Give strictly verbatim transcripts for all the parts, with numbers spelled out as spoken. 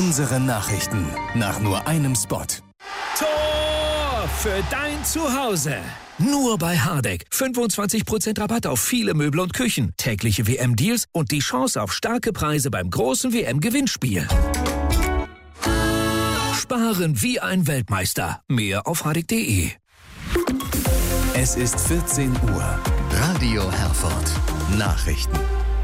Unsere Nachrichten nach nur einem Spot. Tor für dein Zuhause. Nur bei Hardegg. fünfundzwanzig Prozent Rabatt auf viele Möbel und Küchen. Tägliche W M-Deals und die Chance auf starke Preise beim großen W M-Gewinnspiel. Sparen wie ein Weltmeister. Mehr auf hardegg punkt de. Es ist vierzehn Uhr. Radio Herford. Nachrichten.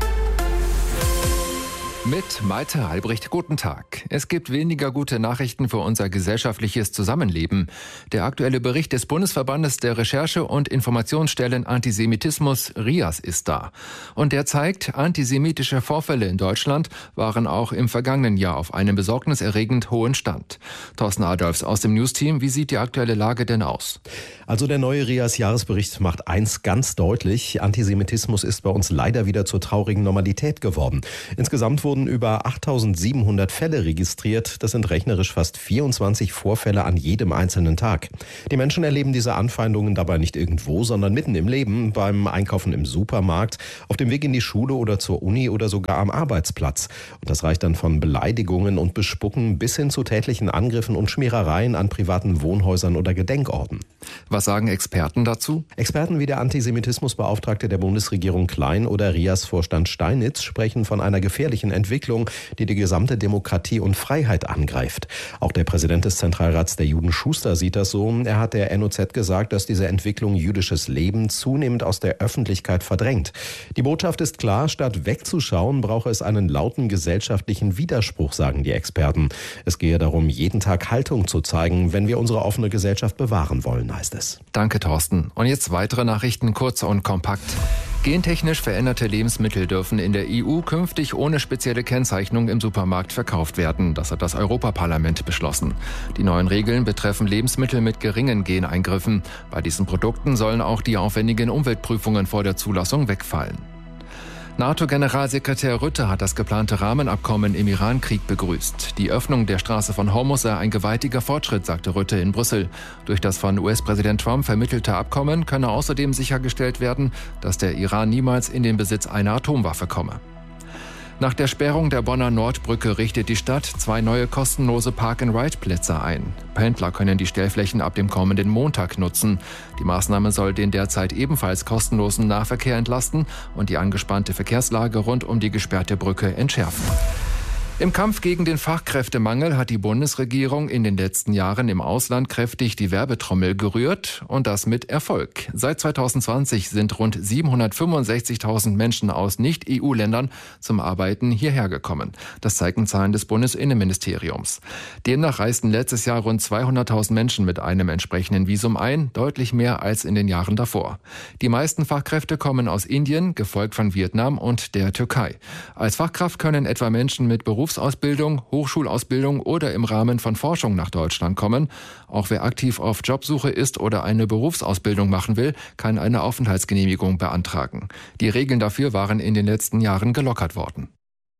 Mit Malte Albrecht, guten Tag. Es gibt weniger gute Nachrichten für unser gesellschaftliches Zusammenleben. Der aktuelle Bericht des Bundesverbandes der Recherche- und Informationsstellen Antisemitismus, R I A S, ist da. Und der zeigt, antisemitische Vorfälle in Deutschland waren auch im vergangenen Jahr auf einem besorgniserregend hohen Stand. Thorsten Adolfs aus dem Newsteam, wie sieht die aktuelle Lage denn aus? Also der neue R I A S-Jahresbericht macht eins ganz deutlich: Antisemitismus ist bei uns leider wieder zur traurigen Normalität geworden. Insgesamt wurden über achttausendsiebenhundert Fälle registriert. Das sind rechnerisch fast vierundzwanzig Vorfälle an jedem einzelnen Tag. Die Menschen erleben diese Anfeindungen dabei nicht irgendwo, sondern mitten im Leben, beim Einkaufen im Supermarkt, auf dem Weg in die Schule oder zur Uni oder sogar am Arbeitsplatz. Und das reicht dann von Beleidigungen und Bespucken bis hin zu tätlichen Angriffen und Schmierereien an privaten Wohnhäusern oder Gedenkorten. Was sagen Experten dazu? Experten wie der Antisemitismusbeauftragte der Bundesregierung Klein oder R I A S-Vorstand Steinitz sprechen von einer gefährlichen Entwicklung, die die gesamte Demokratie und Freiheit angreift. Auch der Präsident des Zentralrats der Juden, Schuster, sieht das so. Er hat der N O Z gesagt, dass diese Entwicklung jüdisches Leben zunehmend aus der Öffentlichkeit verdrängt. Die Botschaft ist klar: Statt wegzuschauen, brauche es einen lauten gesellschaftlichen Widerspruch, sagen die Experten. Es gehe darum, jeden Tag Haltung zu zeigen, wenn wir unsere offene Gesellschaft bewahren wollen, heißt es. Danke, Thorsten. Und jetzt weitere Nachrichten, kurz und kompakt. Gentechnisch veränderte Lebensmittel dürfen in der E U künftig ohne spezielle Kennzeichnung im Supermarkt verkauft werden. Das hat das Europaparlament beschlossen. Die neuen Regeln betreffen Lebensmittel mit geringen Geneingriffen. Bei diesen Produkten sollen auch die aufwendigen Umweltprüfungen vor der Zulassung wegfallen. NATO-Generalsekretär Rutte hat das geplante Rahmenabkommen im Iran-Krieg begrüßt. Die Öffnung der Straße von Hormuz sei ein gewaltiger Fortschritt, sagte Rutte in Brüssel. Durch das von U S-Präsident Trump vermittelte Abkommen könne außerdem sichergestellt werden, dass der Iran niemals in den Besitz einer Atomwaffe komme. Nach der Sperrung der Bonner Nordbrücke richtet die Stadt zwei neue kostenlose Park-and-Ride-Plätze ein. Pendler können die Stellflächen ab dem kommenden Montag nutzen. Die Maßnahme soll den derzeit ebenfalls kostenlosen Nahverkehr entlasten und die angespannte Verkehrslage rund um die gesperrte Brücke entschärfen. Im Kampf gegen den Fachkräftemangel hat die Bundesregierung in den letzten Jahren im Ausland kräftig die Werbetrommel gerührt, und das mit Erfolg. Seit zweitausendzwanzig sind rund siebenhundertfünfundsechzigtausend Menschen aus Nicht-E U-Ländern zum Arbeiten hierher gekommen. Das zeigen Zahlen des Bundesinnenministeriums. Demnach reisten letztes Jahr rund zweihunderttausend Menschen mit einem entsprechenden Visum ein, deutlich mehr als in den Jahren davor. Die meisten Fachkräfte kommen aus Indien, gefolgt von Vietnam und der Türkei. Als Fachkraft können etwa Menschen mit Berufs Berufsausbildung, Hochschulausbildung oder im Rahmen von Forschung nach Deutschland kommen. Auch wer aktiv auf Jobsuche ist oder eine Berufsausbildung machen will, kann eine Aufenthaltsgenehmigung beantragen. Die Regeln dafür waren in den letzten Jahren gelockert worden.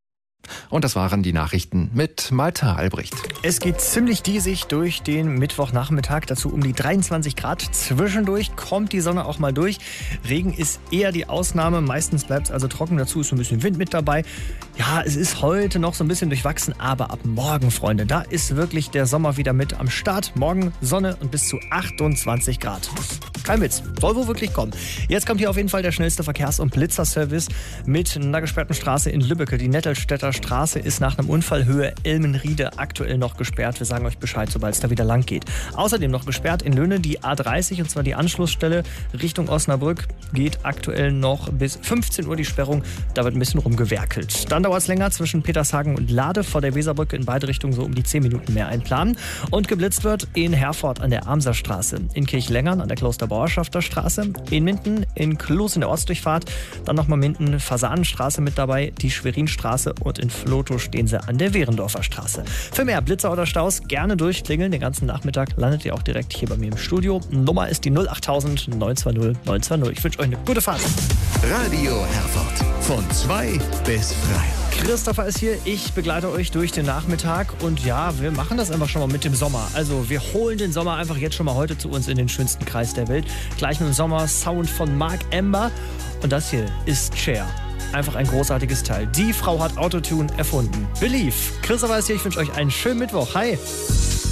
Und das waren die Nachrichten mit Malte Albrecht. Es geht ziemlich diesig durch den Mittwochnachmittag, dazu um die dreiundzwanzig Grad. Zwischendurch kommt die Sonne auch mal durch. Regen ist eher die Ausnahme, meistens bleibt es also trocken, dazu ist so ein bisschen Wind mit dabei. Ja, es ist heute noch so ein bisschen durchwachsen, aber ab morgen, Freunde, da ist wirklich der Sommer wieder mit am Start. Morgen Sonne und bis zu achtundzwanzig Grad. Kein Witz, soll wohl wirklich kommen. Jetzt kommt hier auf jeden Fall der schnellste Verkehrs- und Blitzerservice mit einer gesperrten Straße in Lübbecke. Die Nettelstädter Straße ist nach einem Unfall Höhe Elmenriede aktuell noch gesperrt. Wir sagen euch Bescheid, sobald es da wieder lang geht. Außerdem noch gesperrt in Löhne die A dreißig, und zwar die Anschlussstelle Richtung Osnabrück. Geht aktuell noch bis fünfzehn Uhr die Sperrung. Da wird ein bisschen rumgewerkelt. Dann dauert es länger zwischen Petershagen und Lade vor der Weserbrücke, in beide Richtungen so um die zehn Minuten mehr einplanen. Und geblitzt wird in Herford an der Amserstraße, in Kirchlengern an der Klosterbauerschafter Straße, in Minden, in Kloß in der Ortsdurchfahrt, dann nochmal Minden, Fasanenstraße mit dabei, die Schwerinstraße, und in Flotow stehen sie an der Wehrendorfer Straße. Für mehr Blitzer oder Staus gerne durchklingeln. Den ganzen Nachmittag landet ihr auch direkt hier bei mir im Studio. Nummer ist die null achttausend neun zwei null neun zwei null. Ich wünsche euch eine gute Fahrt. Radio Herford von zwei bis drei. Christopher ist hier, ich begleite euch durch den Nachmittag und ja, wir machen das einfach schon mal mit dem Sommer. Also wir holen den Sommer einfach jetzt schon mal heute zu uns in den schönsten Kreis der Welt. Gleich mit dem Sommer-Sound von Mark Ember, und das hier ist Cher. einfach ein großartiges Teil. Die Frau hat Autotune erfunden. Believe. Christopher ist hier, ich wünsche euch einen schönen Mittwoch. Hi.